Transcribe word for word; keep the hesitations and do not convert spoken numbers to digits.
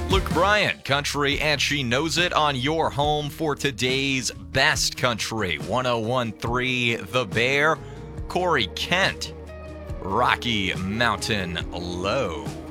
Luke Bryant, Country and She Knows It on your home for today's Best Country. one oh one point three The Bear. Corey Kent, Rocky Mountain Low.